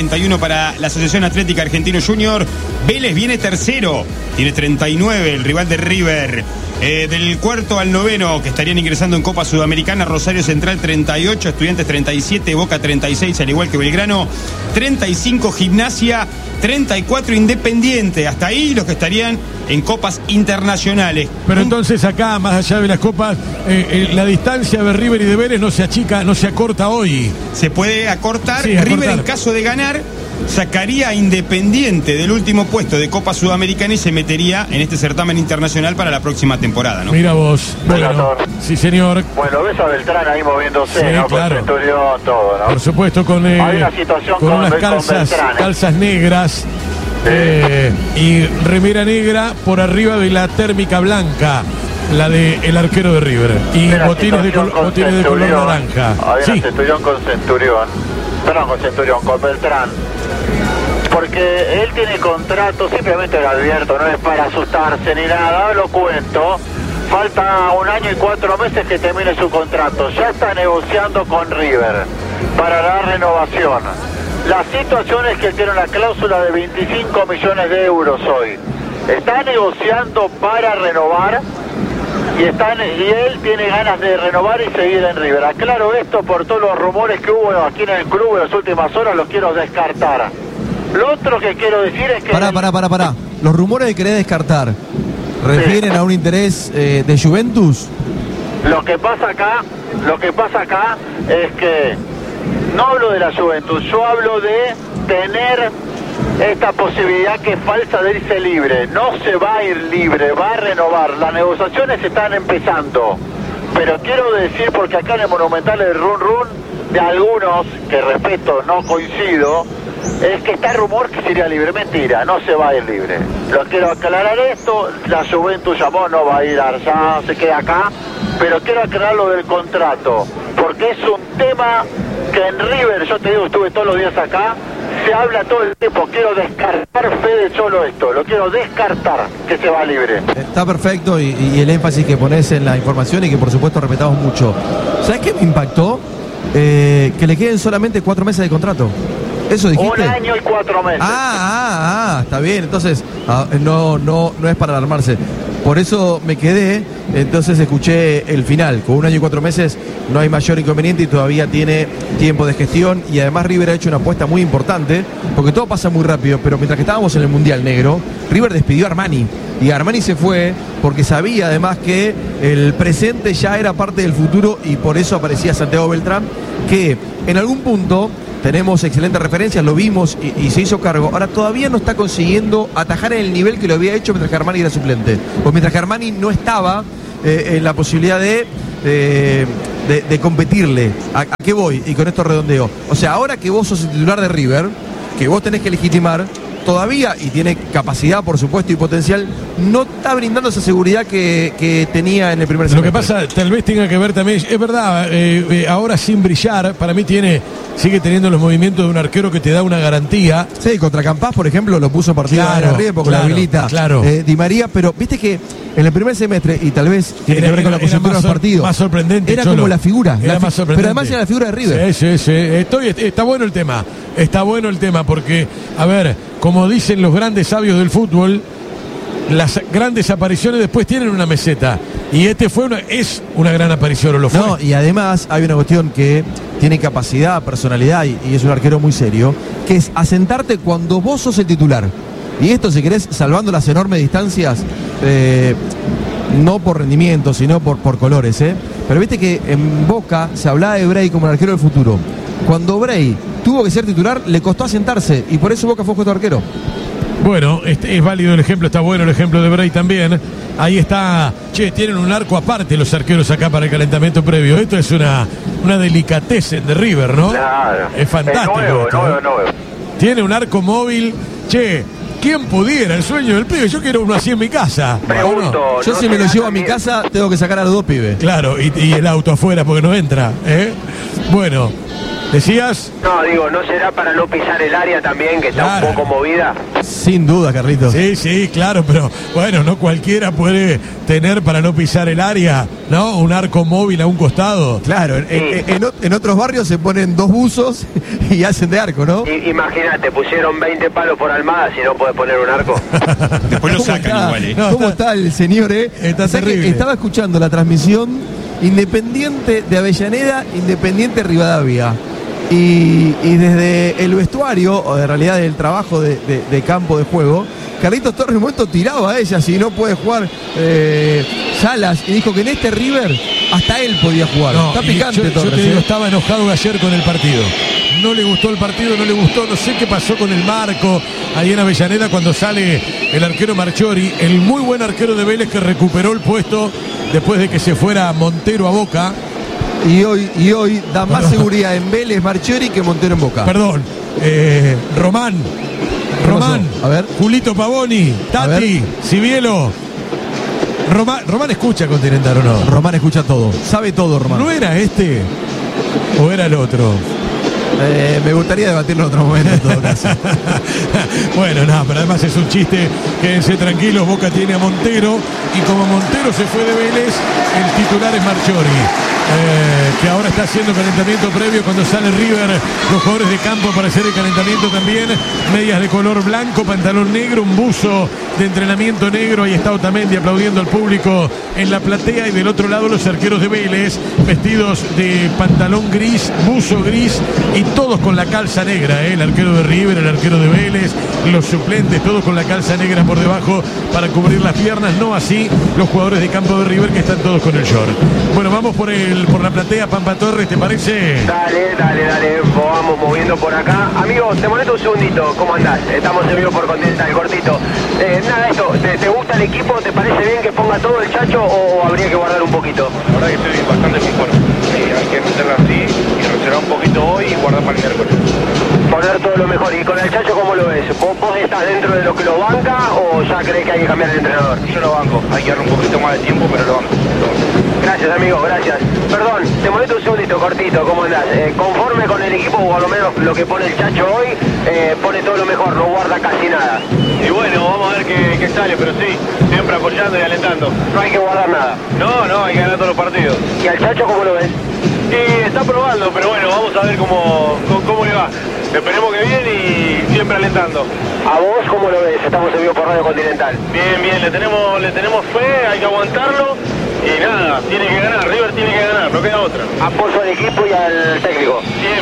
31 para la Asociación Atlética Argentino Junior. Vélez viene tercero, tiene 39, el rival de River. Del cuarto al noveno, que estarían ingresando en Copa Sudamericana, Rosario Central 38, Estudiantes 37, Boca 36, al igual que Belgrano, 35 Gimnasia, 34 Independiente. Hasta ahí los que estarían en copas internacionales. Pero entonces acá, más allá de las copas, la distancia de River y de Vélez no se achica, no se acorta hoy. Se puede acortar. Sí, River, en caso de ganar, sacaría a Independiente del último puesto de Copa Sudamericana y se metería en este certamen internacional para la próxima temporada, ¿no? Mira vos. Bueno, sí, señor. Bueno, ves a Beltrán ahí moviéndose, Sí, ¿no? claro. Con Centurión, todo, ¿no? Por supuesto, con Hay una situación con unas con Beltrán, calzas negras y remera negra por arriba de la térmica blanca, la del arquero de River, y botines de color naranja. Hay Sí. una Centurión con Centurión, con Beltrán. Porque él tiene contrato, simplemente lo advierto, no es para asustarse ni nada, lo cuento. Falta 1 año y 4 meses que termine su contrato. Ya está negociando con River para la renovación. La situación es que él tiene una cláusula de 25 millones de euros hoy. Está negociando para renovar y él tiene ganas de renovar y seguir en River. Aclaro esto por todos los rumores que hubo aquí en el club en las últimas horas, los quiero descartar. Lo otro que quiero decir es que... Pará. Los rumores de querer descartar, ¿refieren a un interés de Juventus? Lo que pasa acá es que no hablo de la Juventus, yo hablo de tener esta posibilidad que es falsa de irse libre. No se va a ir libre, va a renovar. Las negociaciones están empezando. Pero quiero decir, porque acá en el Monumental el run de algunos, que respeto, no coincido, es que está el rumor que sería libre. Mentira, no se va a ir libre. Lo quiero aclarar esto, la Juventus llamó, no va a ir allá, se queda acá, pero quiero aclarar lo del contrato, porque es un tema que en River, yo te digo, estuve todos los días acá, se habla todo el tiempo. Quiero descartar, Fede Cholo, esto, lo quiero descartar, que se va libre. Está perfecto y el énfasis que pones en la información y que por supuesto respetamos mucho. ¿Sabes qué me impactó? Que le queden solamente 4 meses de contrato. ¿Eso dijiste? 1 año y 4 meses. Está bien. Entonces, no es para alarmarse. Por eso me quedé, entonces escuché el final. Con 1 año y 4 meses no hay mayor inconveniente y todavía tiene tiempo de gestión. Y además River ha hecho una apuesta muy importante, porque todo pasa muy rápido. Pero mientras que estábamos en el Mundial Negro, River despidió a Armani. Y Armani se fue porque sabía además que el presente ya era parte del futuro, y por eso aparecía Santiago Beltrán, que en algún punto... Tenemos excelentes referencias, lo vimos y se hizo cargo. Ahora todavía no está consiguiendo atajar en el nivel que lo había hecho mientras que Armani era suplente. Pues mientras que Armani no estaba en la posibilidad de competirle. ¿A qué voy? Y con esto redondeo. O sea, ahora que vos sos el titular de River, que vos tenés que legitimar, todavía, y tiene capacidad por supuesto y potencial, no está brindando esa seguridad que tenía en el primer semestre. Lo que pasa, tal vez tenga que ver también, es verdad, ahora sin brillar, para mí sigue teniendo los movimientos de un arquero que te da una garantía. Sí, contra Campás, por ejemplo, lo puso partido arriba porque lo habilita Di María, pero viste que en el primer semestre, y tal vez tiene que ver con la coyuntura de los partidos, más sorprendente, era como la figura, era más sorprendente. Pero además era la figura de River. Sí. Está bueno el tema, porque, a ver, como dicen los grandes sabios del fútbol, las grandes apariciones después tienen una meseta, y es una gran aparición, o lo fue. No, y además hay una cuestión que tiene capacidad, personalidad, y es un arquero muy serio, que es asentarte cuando vos sos el titular. Y esto, si querés, salvando las enormes distancias, no por rendimiento, sino por colores, Pero viste que en Boca se hablaba de Bray como el arquero del futuro. Cuando Bray tuvo que ser titular, le costó asentarse, y por eso Boca fue justo arquero. Bueno, es válido el ejemplo, está bueno el ejemplo de Bray también. Ahí está, tienen un arco aparte los arqueros acá para el calentamiento previo. Esto es una delicatessen de River, ¿no? Claro. Es fantástico. Nuevo. Tiene un arco móvil, ¿quién pudiera? El sueño del pibe. Yo quiero uno así en mi casa. Pregunto. Yo si me lo llevo a mi casa, tengo que sacar a los 2 pibes. Claro, y el auto afuera porque no entra. Bueno, ¿decías? No, digo, ¿no será para no pisar el área también, que está un poco movida? Sin duda, Carlitos. Sí, claro, pero bueno, no cualquiera puede tener para no pisar el área, ¿no? Un arco móvil a un costado. Claro, en otros barrios se ponen 2 buzos y hacen de arco, ¿no? Imagínate, pusieron 20 palos por Almada si no puede poner un arco. Después lo sacan igual, No, ¿Cómo está el señor, Está O sea que terrible. estaba escuchando la transmisión Independiente de Avellaneda, Independiente Rivadavia. Y desde el vestuario, o en realidad del trabajo de campo de juego, Carlitos Torres en un momento tiraba a ella si no puede jugar Salas, y dijo que en este River hasta él podía jugar. No, Está y picante yo Torres. te digo, estaba enojado ayer con el partido. No le gustó el partido, no le gustó, no sé qué pasó con el marco ahí en Avellaneda cuando sale el arquero Marchiori, el muy buen arquero de Vélez que recuperó el puesto después de que se fuera Montero a Boca. Y hoy da más seguridad en Vélez Marchiori que Montero en Boca. Perdón, Román, A ver. Julito Pavoni, Tati, Cibielo. Román escucha Continental, ¿o no? Román escucha todo, sabe todo, Román. ¿No era este o era el otro? Me gustaría debatirlo en otro momento en todo caso. Bueno, no, pero además es un chiste. Quédense tranquilos, Boca tiene a Montero y como Montero se fue de Vélez, el titular es Marchiori, que ahora está haciendo calentamiento previo cuando sale River, los jugadores de campo para hacer el calentamiento también, medias de color blanco, pantalón negro, un buzo de entrenamiento negro. Ahí está Otamendi aplaudiendo al público en la platea, y del otro lado los arqueros de Vélez vestidos de pantalón gris, buzo gris y todos con la calza negra, el arquero de River, el arquero de Vélez, los suplentes, todos con la calza negra por debajo para cubrir las piernas, no así los jugadores de campo de River, que están todos con el short. Bueno, vamos por la platea, Pampa Torres, ¿te parece? Dale, vamos moviendo por acá. Amigo, te molesto un segundito, ¿cómo andás? Estamos en vivo por Continental, cortito. Nada, esto, ¿te gusta el equipo? ¿Te parece bien que ponga todo el Chacho o habría que guardar un poquito? La verdad que estoy bastante conforme. Hay que meterla así y reservar un poquito hoy y guardar para el miércoles. Poner todo lo mejor. ¿Y con el Chacho cómo lo ves? ¿Vos estás dentro de lo que lo banca o ya crees que hay que cambiar de entrenador? Yo lo banco, hay que darle un poquito más de tiempo, pero lo banco. Gracias, amigo, gracias. Perdón, te molesto un segundito, cortito, ¿cómo andás? ¿Conforme con el equipo o a lo menos lo que pone el Chacho hoy? Pone todo lo mejor, no guarda casi nada. Y bueno, vamos a ver qué sale, pero sí, siempre apoyando y alentando. No hay que guardar nada. No, hay que ganar todos los partidos. ¿Y al Chacho cómo lo ves? Y está probando, pero bueno, vamos a ver cómo le va. Esperemos que bien y siempre alentando. ¿A vos cómo lo ves? Estamos en vivo por Radio Continental. Bien, le tenemos fe, hay que aguantarlo. Y nada, tiene que ganar, River tiene que ganar, no queda otra. Apoyo al equipo y al técnico.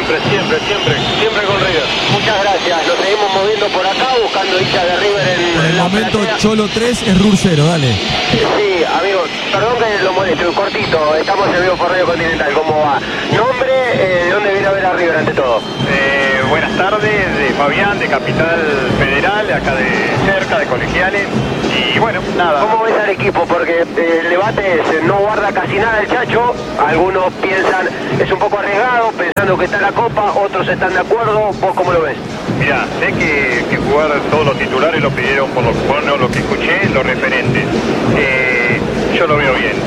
Siempre con River. Muchas gracias, nos seguimos moviendo por acá buscando hinchas de River Por el la momento platea. Cholo 3 es Rur 0, dale. Sí, amigos, perdón que lo molesto, cortito, estamos en vivo por Radio Continental, ¿cómo va? Nombre, ¿de dónde viene a ver a River ante todo? Buenas tardes, de Fabián, de Capital Federal, acá de cerca, de Colegiales. Y bueno, nada. ¿Cómo ves al equipo? Porque el debate es, no guarda casi nada el Chacho, algunos piensan es un poco arriesgado, pensando que está en la Copa, otros están de acuerdo, ¿vos cómo lo ves? Mirá, sé que jugar todos los titulares lo pidieron por lo que escuché, los referentes. Yo lo veo bien.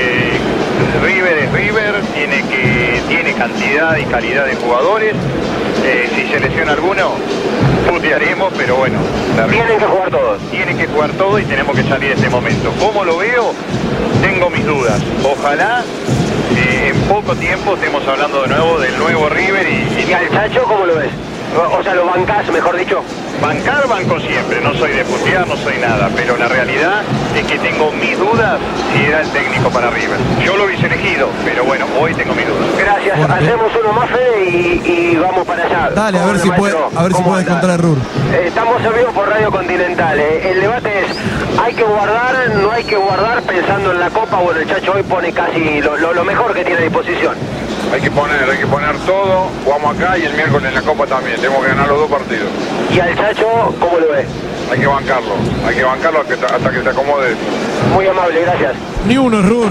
River es River, tiene cantidad y calidad de jugadores. Si se lesiona alguno, putearemos, pero bueno. Tienen que jugar todos. Tienen que jugar todos y tenemos que salir de este momento. ¿Cómo lo veo? Tengo mis dudas. Ojalá en poco tiempo estemos hablando de nuevo del nuevo River ¿Y al Chacho cómo lo ves? O sea, ¿lo bancás, mejor dicho? Bancar, banco siempre, no soy de putear, no soy nada, pero la realidad es que tengo mis dudas si era el técnico para River. Yo lo hubiese elegido, pero bueno, hoy tengo mis dudas. Gracias, Fuerte. hacemos uno más, Fede, y vamos para allá. Dale, a ver Hola, si puede, maestro. a ver si ¿Cómo puede andás? contar a Rur. Estamos en vivo por Radio Continental. El debate es, ¿hay que guardar, no hay que guardar pensando en la Copa? Bueno, el Chacho hoy pone casi lo mejor que tiene a disposición. Hay que poner todo, jugamos acá y el miércoles en la Copa también, tenemos que ganar los 2 partidos. ¿Y al Chacho cómo lo ves? Hay que bancarlo hasta que se acomode. Muy amable, gracias. Ni uno, Rur.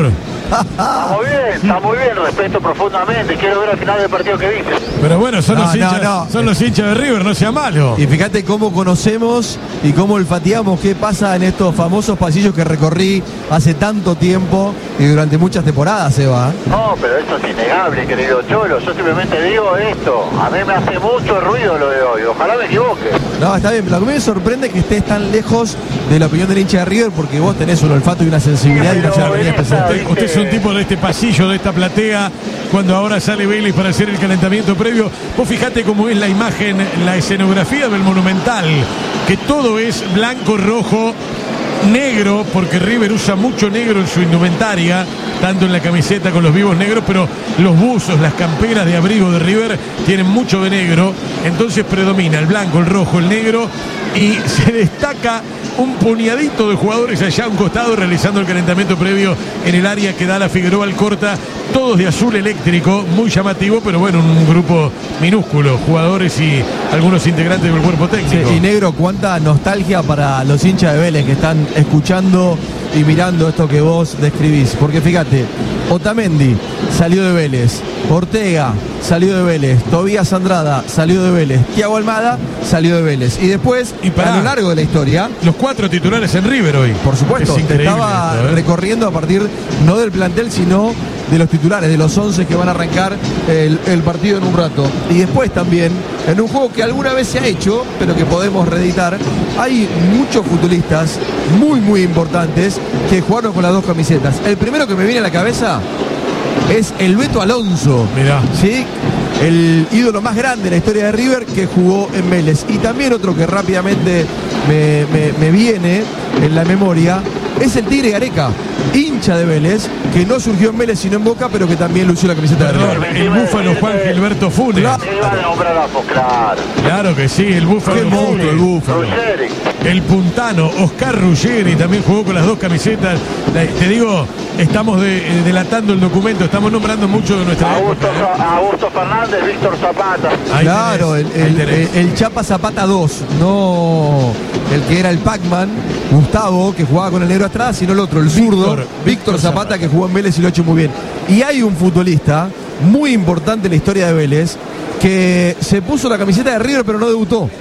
Está muy bien, respeto profundamente. Quiero ver al final del partido que dice. Pero bueno, son los hinchas de River, no sea malo. Y fíjate cómo conocemos y cómo olfateamos qué pasa en estos famosos pasillos que recorrí hace tanto tiempo y durante muchas temporadas, Eva. No, pero eso es innegable, querido Cholo. Yo simplemente digo esto. A mí me hace mucho ruido lo de hoy. Ojalá me equivoque. No, está bien. Lo que me sorprende que estés tan lejos de la opinión del hincha de River porque vos tenés un olfato y una sensibilidad y una cercanía especial. Usted es un tipo de este pasillo, de esta platea, cuando ahora sale Vélez para hacer el calentamiento previo. Vos fijate cómo es la imagen, la escenografía del Monumental, que todo es blanco, rojo, negro, porque River usa mucho negro en su indumentaria, tanto en la camiseta con los vivos negros, pero los buzos, las camperas de abrigo de River tienen mucho de negro, entonces predomina el blanco, el rojo, el negro, y se destaca un puñadito de jugadores allá a un costado realizando el calentamiento previo en el área que da la Figueroa Alcorta, todos de azul eléctrico, muy llamativo, pero bueno, un grupo minúsculo, jugadores y algunos integrantes del cuerpo técnico. Sí, y negro, cuánta nostalgia para los hinchas de Vélez que están escuchando y mirando esto que vos describís, porque fíjate, Otamendi salió de Vélez, Ortega salió de Vélez, Tobías Andrada salió de Vélez, Thiago Almada salió de Vélez, y después, a lo largo de la historia, los 4 titulares en River hoy. Por supuesto, te estaba recorriendo a partir no del plantel, sino de los titulares, de los 11 que van a arrancar el partido en un rato. Y después también, en un juego que alguna vez se ha hecho, pero que podemos reeditar, hay muchos futbolistas muy importantes que jugaron con las dos camisetas. El primero que me viene a la cabeza es el Beto Alonso. Mirá. ¿Sí? El ídolo más grande de la historia de River que jugó en Vélez. Y también otro que rápidamente me viene en la memoria es el Tigre Gareca, hincha de Vélez, que no surgió en Vélez sino en Boca, pero que también lució la camiseta de River. El búfalo Juan Gilberto Funes. Claro que sí, el búfalo. Qué monstruo el búfalo. El puntano Oscar Ruggeri también jugó con las dos camisetas. Te digo, estamos delatando el documento, estamos nombrando mucho de nuestra época. Augusto Fernández, Víctor Zapata. Claro, el Chapa Zapata 2, no el que era el Pac-Man, Gustavo, que jugaba con el negro Estrada, sino el otro, el zurdo, Víctor Zapata, que jugó en Vélez y lo ha hecho muy bien. Y hay un futbolista muy importante en la historia de Vélez que se puso la camiseta de River pero no debutó.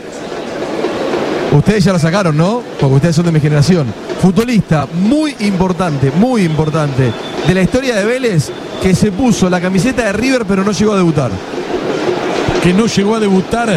Ustedes ya lo sacaron, ¿no? Porque ustedes son de mi generación. Futbolista muy importante de la historia de Vélez que se puso la camiseta de River pero no llegó a debutar. Que no llegó a debutar.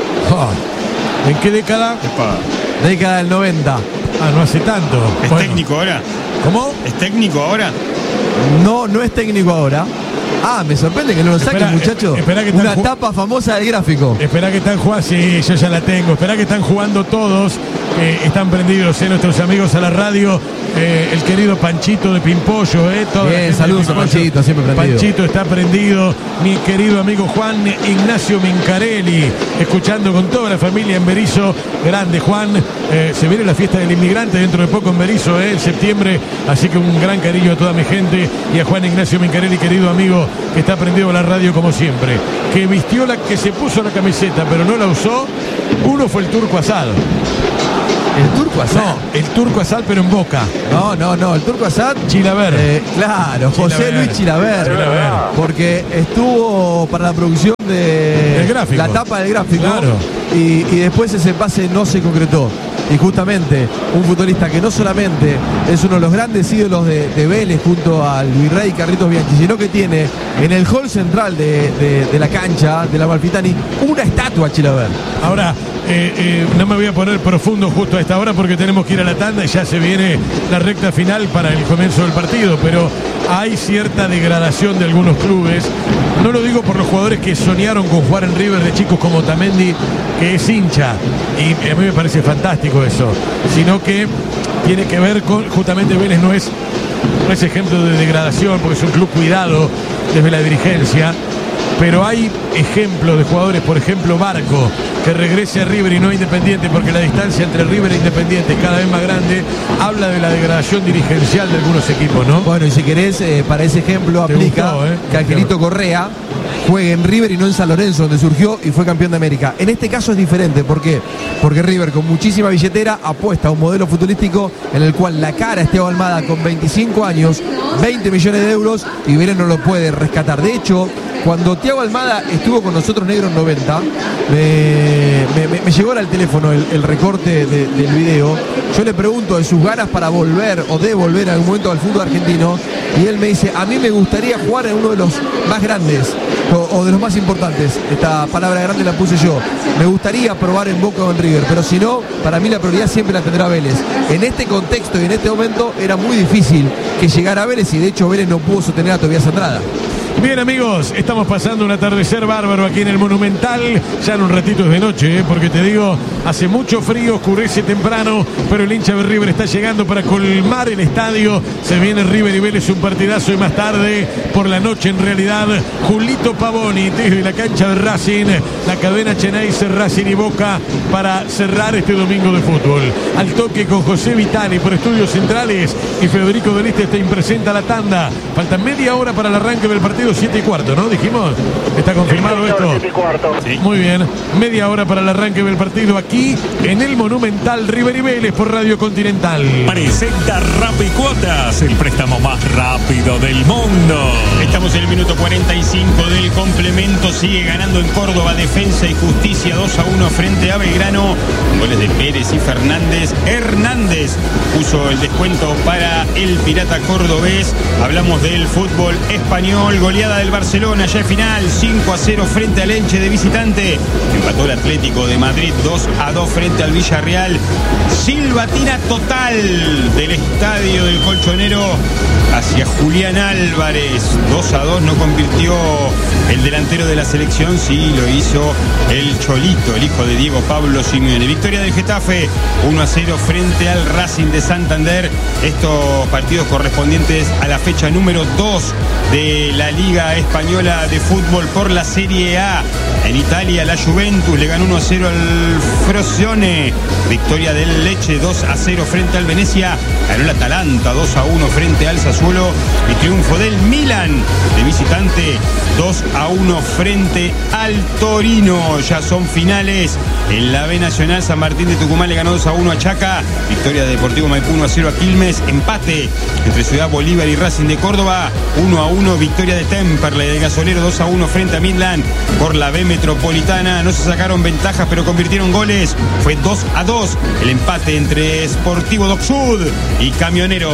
¿En qué década? Década del 90. No hace tanto. ¿Es técnico ahora? ¿Cómo? ¿Es técnico ahora? No es técnico ahora. Me sorprende que no lo saquen, muchachos. Una tapa famosa del gráfico. Espera que están jugando. Sí, yo ya la tengo. Espera que están jugando todos. Están prendidos, nuestros amigos a la radio. El querido Panchito de Pimpollo. Bien, saludos a Panchito, siempre prendido. Panchito está prendido. Mi querido amigo Juan Ignacio Mincarelli, escuchando con toda la familia en Berisso. Grande Juan. Se viene la fiesta del inmigrante dentro de poco en Berisso, en septiembre. Así que un gran cariño a toda mi gente. Y a Juan Ignacio Mincarelli, querido amigo, que está prendido a la radio como siempre. Que se puso la camiseta pero no la usó. Uno fue el Turco Asad. ¿El Turco Asad? No, el Turco Asad pero en Boca. No, el Turco Asad. Chilaver. Claro, José Luis Chilaver. Porque estuvo para la producción de la tapa del gráfico. Claro. Y después ese pase no se concretó. Y justamente un futbolista que no solamente es uno de los grandes ídolos de Vélez junto al Virrey Carlitos Bianchi, sino que tiene en el hall central de la cancha de la Amalfitani una estatua Chilaver. Ahora, no me voy a poner profundo justo a esta hora porque tenemos que ir a la tanda y ya se viene la recta final para el comienzo del partido, pero hay cierta degradación de algunos clubes. No lo digo por los jugadores que soñaron con jugar en River de chicos como Otamendi, que es hincha, y a mí me parece fantástico eso, sino que tiene que ver con, justamente Vélez no es ejemplo de degradación porque es un club cuidado desde la dirigencia, pero hay ejemplos de jugadores, por ejemplo Barco, que regrese a River y no a Independiente porque la distancia entre River e Independiente es cada vez más grande. Habla de la degradación dirigencial de algunos equipos, ¿no? Bueno, y si querés, para ese ejemplo aplica que Angelito Correa juegue en River y no en San Lorenzo, donde surgió y fue campeón de América. En este caso es diferente, ¿por qué? Porque River, con muchísima billetera, apuesta a un modelo futbolístico en el cual la cara es Thiago Almada con 25 años, 20 millones de euros, y Vélez no lo puede rescatar. De hecho, cuando Thiago Almada estuvo con nosotros, negro, en 90, me llegó al teléfono el recorte del video. Yo le pregunto de sus ganas para volver o de volver en algún momento al fútbol argentino, y él me dice: a mí me gustaría jugar en uno de los más grandes o de los más importantes. Esta palabra grande la puse yo. Me gustaría probar en Boca o en River, pero si no, para mí la prioridad siempre la tendrá Vélez. En este contexto y en este momento era muy difícil que llegara a Vélez, y de hecho Vélez no pudo sostener a Tobias Andrada. Bien, amigos, estamos pasando un atardecer bárbaro aquí en el Monumental. Ya en un ratito es de noche, porque te digo, hace mucho frío, oscurece temprano, pero el hincha de River está llegando para colmar el estadio. Se viene River y Vélez, un partidazo, y más tarde, por la noche en realidad, Julito Pavoni desde la cancha de Racing, la cadena Ceneice, Racing y Boca, para cerrar este domingo de fútbol. Al toque con José Vitali por Estudios Centrales, y Federico Del Este te presenta la tanda. Falta media hora para el arranque del partido. 7:15, ¿no? Dijimos. ¿Está confirmado, sí, señor, esto? 7:15. Sí. Muy bien. Media hora para el arranque del partido aquí en el Monumental. River y Vélez por Radio Continental. Presenta Rapicuotas, el préstamo más rápido del mundo. Estamos en el minuto 45 del complemento. Sigue ganando en Córdoba Defensa y Justicia 2-1 frente a Belgrano. Goles de Pérez y Fernández. Hernández puso el descuento para el Pirata cordobés. Hablamos del fútbol español. Goleada del Barcelona ya es final. 5-0 frente al Elche de visitante. Empató el Atlético de Madrid 2-2 frente al Villarreal. Silbatina total del estadio del Colchonero hacia Julián Álvarez. 2-2, no convirtió el delantero de la selección, sí lo hizo el Cholito, el hijo de Diego Pablo Simeone. Victoria del Getafe 1-0 frente al Racing de Santander. Estos partidos correspondientes a la fecha número 2 de la Liga Española de Fútbol por la Serie A. En Italia, la Juventus le ganó 1-0 al Frosinone. Victoria del Lecce 2-0 frente al Venecia. Ganó el Atalanta 2-1 frente al Sassuolo. Y triunfo del Milan de visitante 2-1 frente al Torino. Ya son finales. En la B Nacional, San Martín de Tucumán le ganó 2-1 a Chaca. Victoria de Deportivo Maipú 1-0 a Quilmes. Empate entre Ciudad Bolívar y Racing de Córdoba 1-1. Victoria de Temperley del Gasolero 2-1 frente a Midland. Por la B Metropolitana no se sacaron ventajas, pero convirtieron goles. Fue 2-2 el empate entre Sportivo Dock Sud y Camioneros.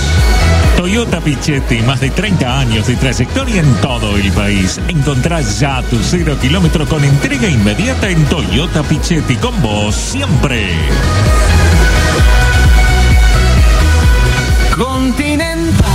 Toyota Pichetti, más de 30 años de trayectoria en todo el país. Encontrá ya tu 0 kilómetro con entrega inmediata en Toyota Pichetti, con vos siempre. Continental.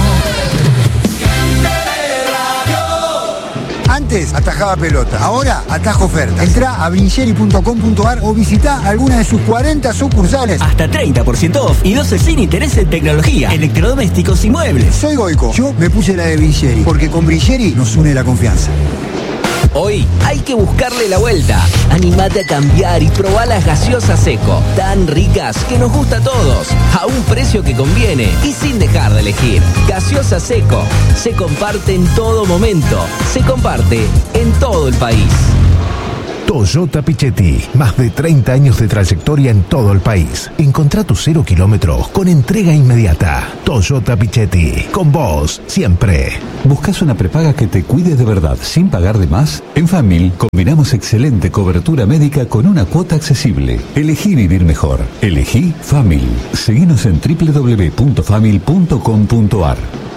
Antes atajaba pelota, ahora atajo oferta. Entrá a Brincheri.com.ar o visita alguna de sus 40 sucursales. Hasta 30% off y 12 sin interés en tecnología, electrodomésticos y muebles. Soy Goico, yo me puse la de Brincheri, porque con Brincheri nos une la confianza. Hoy hay que buscarle la vuelta. Animate a cambiar y probá las gaseosas Seco, tan ricas que nos gusta a todos, a un precio que conviene y sin dejar de elegir. Gaseosa Seco, se comparte en todo momento, se comparte en todo el país. Toyota Pichetti, más de 30 años de trayectoria en todo el país. Encontrá tu 0 kilómetros con entrega inmediata. Toyota Pichetti, con vos siempre. ¿Buscas una prepaga que te cuide de verdad sin pagar de más? En Famil combinamos excelente cobertura médica con una cuota accesible. Elegí vivir mejor. Elegí Famil. Seguinos en www.famil.com.ar.